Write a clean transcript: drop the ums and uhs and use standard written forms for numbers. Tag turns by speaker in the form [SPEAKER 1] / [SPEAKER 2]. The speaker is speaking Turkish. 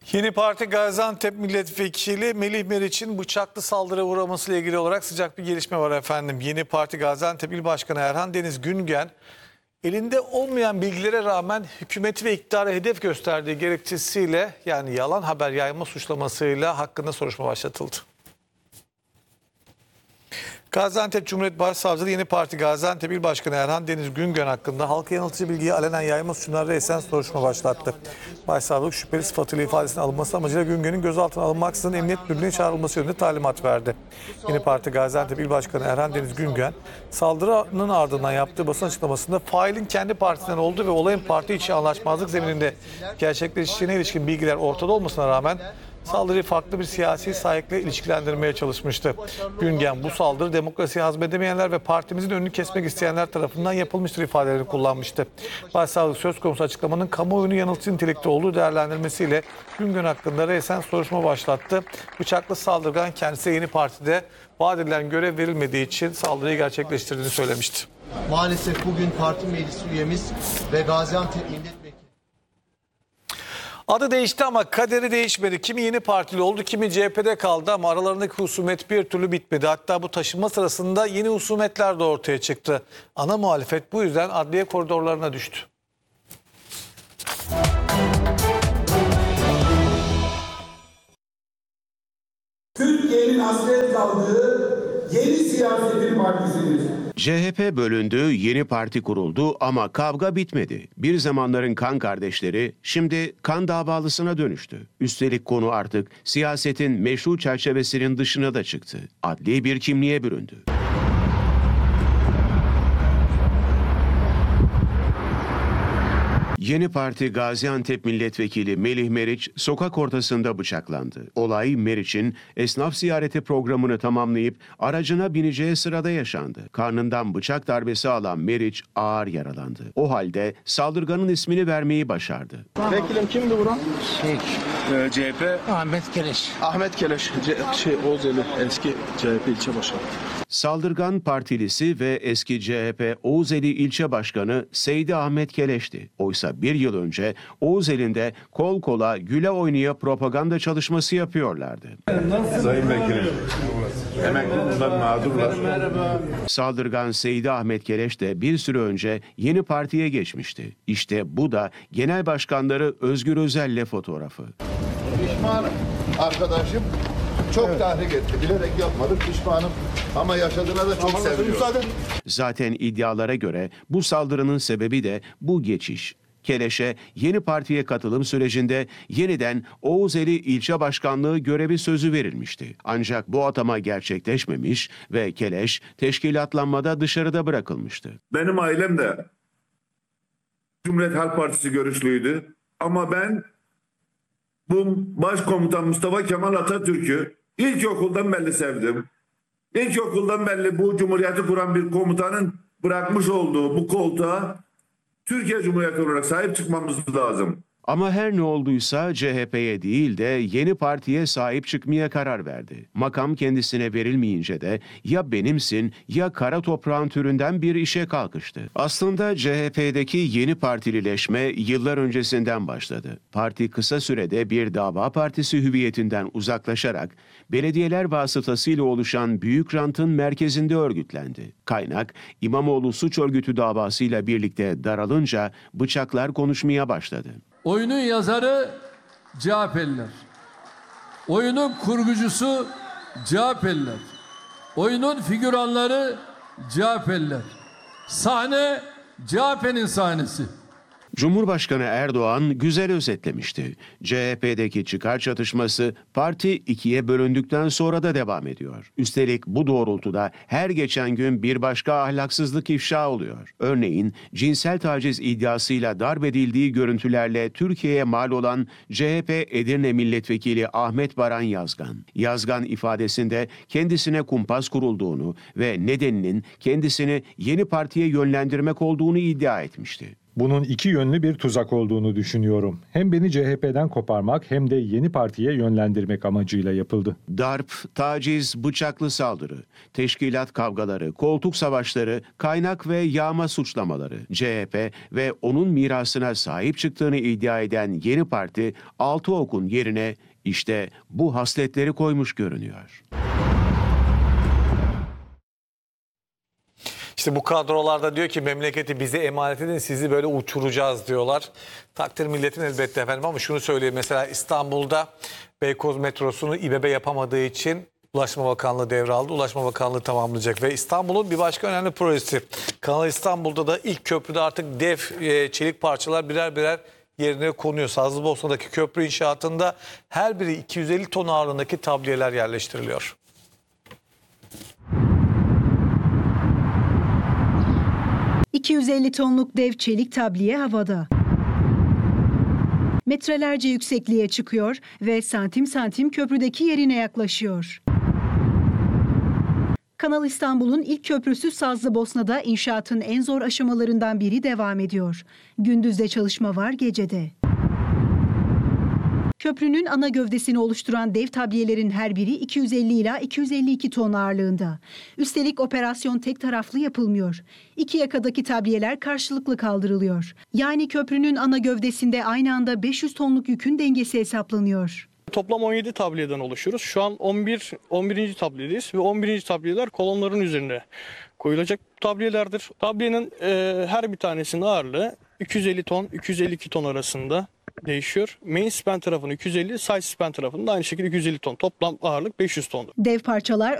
[SPEAKER 1] Yeni Parti Gaziantep Milletvekili Melih Meriç'in bıçaklı saldırıya uğramasıyla ilgili olarak sıcak bir gelişme var efendim. Yeni Parti Gaziantep İl Başkanı Erhan Deniz Güngen, elinde olmayan bilgilere rağmen hükümeti ve iktidara hedef gösterdiği gerekçesiyle, yani yalan haber yayma suçlamasıyla hakkında soruşturma başlatıldı. Gaziantep Cumhuriyet Başsavcılığı Yeni Parti Gaziantep İl Başkanı Erhan Deniz Güngen hakkında halka yanıltıcı bilgiyi alenen yayma suçundan resen soruşturma başlattı. Başsavcılık şüpheli sıfatıyla ifadesinin alınması amacıyla Güngen'in gözaltına alınmaksızın emniyet müdürlüğüne çağrılması yönünde talimat verdi. Yeni Parti Gaziantep İl Başkanı Erhan Deniz Güngen, saldırının ardından yaptığı basın açıklamasında failin kendi partisinden olduğu ve olayın parti içi anlaşmazlık zemininde gerçekleştiğine ilişkin bilgiler ortada olmasına rağmen saldırıyı farklı bir siyasi sahikle ilişkilendirmeye çalışmıştı. Güngen, bu saldırı demokrasiyi hazmedemeyenler ve partimizin önünü kesmek isteyenler tarafından yapılmıştır ifadelerini kullanmıştı. Başsavcılık söz konusu açıklamanın kamuoyunu yanıltıcı nitelikte olduğu değerlendirmesiyle Güngen hakkında resen soruşturma başlattı. Bıçaklı saldırgan kendisi Yeni Parti'de vaat edilen görev verilmediği için saldırıyı gerçekleştirdiğini söylemişti.
[SPEAKER 2] Maalesef bugün parti meclis üyemiz ve Gaziantep milletvekili.
[SPEAKER 1] Adı değişti ama kaderi değişmedi. Kimi Yeni Partili oldu, kimi CHP'de kaldı ama aralarındaki husumet bir türlü bitmedi. Hatta bu taşınma sırasında yeni husumetler de ortaya çıktı. Ana muhalefet bu yüzden adliye koridorlarına düştü.
[SPEAKER 3] Türkiye'nin hasret kaldığı yeni siyasetin partisidir.
[SPEAKER 4] CHP bölündü, yeni parti kuruldu ama kavga bitmedi. Bir zamanların kan kardeşleri şimdi kan davalısına dönüştü. Üstelik konu artık siyasetin meşru çerçevesinin dışına da çıktı. Adli bir kimliğe büründü. Yeni Parti Gaziantep Milletvekili Melih Meriç sokak ortasında bıçaklandı. Olay Meriç'in esnaf ziyareti programını tamamlayıp aracına bineceği sırada yaşandı. Karnından bıçak darbesi alan Meriç ağır yaralandı. O halde saldırganın ismini vermeyi başardı.
[SPEAKER 5] Vekilim kimdi buran?
[SPEAKER 6] CHP
[SPEAKER 5] Ahmet Keleş.
[SPEAKER 6] Ahmet Keleş, Oğuzeli eski CHP ilçe başkanı.
[SPEAKER 4] Saldırgan partilisi ve eski CHP Oğuzeli ilçe başkanı Seydi Ahmet Keleş'ti. Oysa bir yıl önce Oğuzeli'nde kol kola güle oynaya propaganda çalışması yapıyorlardı.
[SPEAKER 7] Sayın Vekilim, emekliler mağdurlar.
[SPEAKER 4] Saldırgan Seydi Ahmet Keleş de bir süre önce Yeni Parti'ye geçmişti. İşte bu da genel başkanları Özgür Özel'le fotoğrafı.
[SPEAKER 8] Pişmanım arkadaşım. Çok tahrik etti. Bilerek yapmadım, pişmanım. Ama yaşadığına da çok seviniyorum.
[SPEAKER 4] Zaten iddialara göre bu saldırının sebebi de bu geçiş. Keleş'e Yeni Parti'ye katılım sürecinde yeniden Oğuzeli ilçe başkanlığı görevi sözü verilmişti. Ancak bu atama gerçekleşmemiş ve Keleş teşkilatlanmada dışarıda bırakılmıştı.
[SPEAKER 7] Benim ailem de Cumhuriyet Halk Partisi görüşlüydü. Ama ben bu Başkomutan Mustafa Kemal Atatürk'ü ilkokuldan beri sevdim. İlkokuldan beri bu Cumhuriyeti kuran bir komutanın bırakmış olduğu bu koltuğa Türkiye Cumhuriyeti olarak sahip çıkmamız lazım.
[SPEAKER 4] Ama her ne olduysa CHP'ye değil de Yeni Parti'ye sahip çıkmaya karar verdi. Makam kendisine verilmeyince de ya benimsin ya kara toprağın türünden bir işe kalkıştı. Aslında CHP'deki yeni partilileşme yıllar öncesinden başladı. Parti kısa sürede bir dava partisi hüviyetinden uzaklaşarak belediyeler vasıtasıyla oluşan büyük rantın merkezinde örgütlendi. Kaynak İmamoğlu suç örgütü davasıyla birlikte daralınca bıçaklar konuşmaya başladı.
[SPEAKER 9] Oyunun yazarı CHP'liler. Oyunun kurgucusu CHP'liler. Oyunun figüranları CHP'liler. Sahne CHP'nin sahnesi.
[SPEAKER 4] Cumhurbaşkanı Erdoğan güzel özetlemişti. CHP'deki çıkar çatışması parti ikiye bölündükten sonra da devam ediyor. Üstelik bu doğrultuda her geçen gün bir başka ahlaksızlık ifşa oluyor. Örneğin cinsel taciz iddiasıyla darp edildiği görüntülerle Türkiye'ye mal olan CHP Edirne Milletvekili Ahmet Baran Yazgan. Yazgan ifadesinde kendisine kumpas kurulduğunu ve nedeninin kendisini Yeni Parti'ye yönlendirmek olduğunu iddia etmişti.
[SPEAKER 10] Bunun iki yönlü bir tuzak olduğunu düşünüyorum. Hem beni CHP'den koparmak hem de yeni partiye yönlendirmek amacıyla yapıldı.
[SPEAKER 4] Darp, taciz, bıçaklı saldırı, teşkilat kavgaları, koltuk savaşları, kaynak ve yağma suçlamaları. CHP ve onun mirasına sahip çıktığını iddia eden yeni parti, Altıok'un yerine işte bu hasletleri koymuş görünüyor.
[SPEAKER 1] İşte bu kadrolarda diyor ki memleketi bize emanet edin, sizi böyle uçuracağız diyorlar. Takdir milletin elbette efendim, ama şunu söyleyeyim. Mesela İstanbul'da Beykoz metrosunu İBB yapamadığı için Ulaştırma Bakanlığı devraldı. Ulaştırma Bakanlığı tamamlayacak ve İstanbul'un bir başka önemli projesi. Kanal İstanbul'da da ilk köprüde artık dev çelik parçalar birer birer yerine konuyor. Sazlıbosna'daki köprü inşaatında her biri 250 ton ağırlığındaki tabliyeler yerleştiriliyor.
[SPEAKER 11] ...250 tonluk dev çelik tabliye havada. Metrelerce yüksekliğe çıkıyor ve santim santim köprüdeki yerine yaklaşıyor. Kanal İstanbul'un ilk köprüsü Sazlıbosna'da inşaatın en zor aşamalarından biri devam ediyor. Gündüzde çalışma var, gecede. Köprünün ana gövdesini oluşturan dev tabliyelerin her biri 250 ila 252 ton ağırlığında. Üstelik operasyon tek taraflı yapılmıyor. İki yakadaki tabliyeler karşılıklı kaldırılıyor. Yani köprünün ana gövdesinde aynı anda 500 tonluk yükün dengesi hesaplanıyor.
[SPEAKER 5] Toplam 17 tabliyeden oluşuyoruz. Şu an 11. tabliyedeyiz ve 11. tabliyeler kolonların üzerine koyulacak tabliyelerdir. Tabliyenin her bir tanesinin ağırlığı 250 ton, 252 ton arasında değişiyor. Main span tarafının 250, side span tarafının da aynı şekilde 250 ton. Toplam ağırlık 500 tondur.
[SPEAKER 11] Dev parçalar